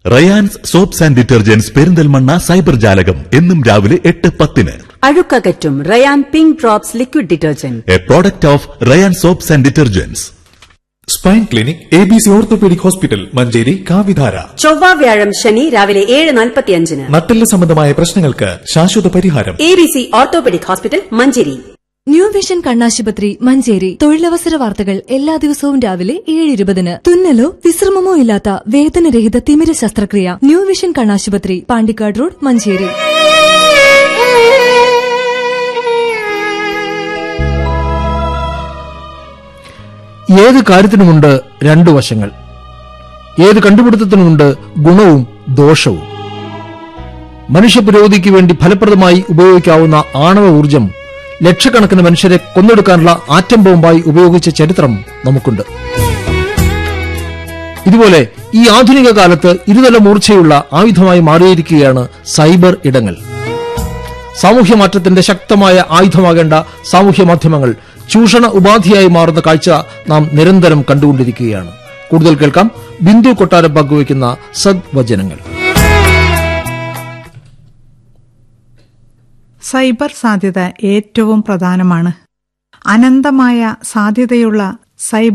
Rayan's soaps and detergents Perinthalmanna cyber ജാലകം എന്നും രാവിലെ 8:10. അഴുക്കകറ്റും Ryan pink drops liquid detergent, A product of Ryan soaps and detergents. Spine clinic ABC orthopaedic hospital Manjeri കാവിധാര. ചൊവ്വ വ്യാഴം ശനി രാവിലെ 7:45. നട്ടെല്ല് സംബന്ധമായ പ്രശ്നങ്ങൾക്ക് ശാശ്വത പരിഹാരം. ABC orthopaedic hospital Manjeri. New vision കണ്ണാശുപത്രി മഞ്ചേരി. തൊഴിലവസര വാർത്തകൾ എല്ലാ ദിവസവും രാവിലെ 7:20. തുന്നലോ വിശ്രമമോ ഇല്ലാത്ത വേദനരഹിത തിമിര ശസ്ത്രക്രിയ. ന്യൂ വിഷൻ കണ്ണാശുപത്രി, പാണ്ടിക്കാട് റോഡ്, മഞ്ചേരി. ഏത് കാര്യത്തിനുമുണ്ട് രണ്ടു വശങ്ങൾ. ഏത് കണ്ടുപിടുത്തത്തിനുമുണ്ട് ഗുണവും ദോഷവും. മനുഷ്യ പുരോഗതിക്ക് വേണ്ടി ഫലപ്രദമായി ഉപയോഗിക്കാവുന്ന ആണവ ഊർജം ലക്ഷക്കണക്കിന് മനുഷ്യരെ കൊന്നൊടുക്കാനുള്ള ആറ്റം ബോംബായി ഉപയോഗിച്ച ചരിത്രം നമുക്കുണ്ട്. ഇതുപോലെ ഈ ആധുനിക കാലത്ത് ഇരുതല മൂർച്ചയുള്ള ആയുധമായി മാറിയിരിക്കുകയാണ് സൈബർ ഇടങ്ങൾ. സാമൂഹ്യ മാറ്റത്തിന്റെ ശക്തമായ ആയുധമാകേണ്ട സാമൂഹ്യ മാധ്യമങ്ങൾ ചൂഷണ ഉപാധിയായി മാറുന്ന കാഴ്ച നാം നിരന്തരം കണ്ടുകൊണ്ടിരിക്കുകയാണ്. കൂടുതൽ കേൾക്കാം ബിന്ദു കൊട്ടാരം പങ്കുവയ്ക്കുന്ന സദ്വചനങ്ങൾ. സൈബർ സാധ്യത ഏറ്റവും പ്രധാനമാണ്. അനന്തമായ സാധ്യതയുള്ള സൈബർ